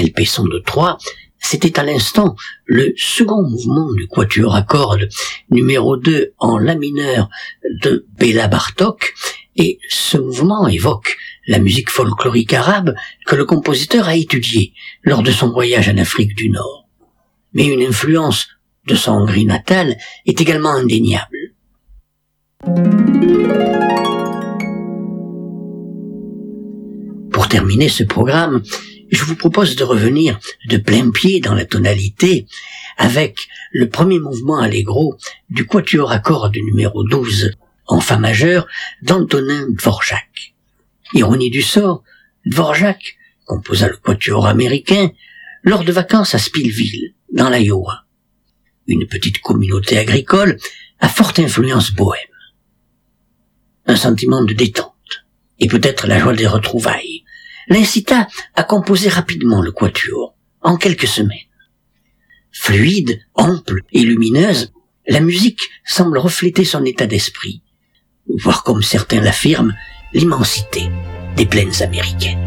LP son de 3, c'était à l'instant le second mouvement du quatuor à cordes numéro 2 en la mineur de Béla Bartók, et ce mouvement évoque la musique folklorique arabe que le compositeur a étudiée lors de son voyage en Afrique du Nord. Mais une influence de son Hongrie natale est également indéniable. Pour terminer ce programme, je vous propose de revenir de plein pied dans la tonalité avec le premier mouvement allegro du quatuor à cordes numéro 12 en fa majeur d'Antonin Dvorak. Ironie du sort, Dvorak composa le quatuor américain lors de vacances à Spillville, dans l'Iowa, une petite communauté agricole à forte influence bohème. Un sentiment de détente, et peut-être la joie des retrouvailles, l'incita à composer rapidement le quatuor, en quelques semaines. Fluide, ample et lumineuse, la musique semble refléter son état d'esprit, voire comme certains l'affirment, l'immensité des plaines américaines.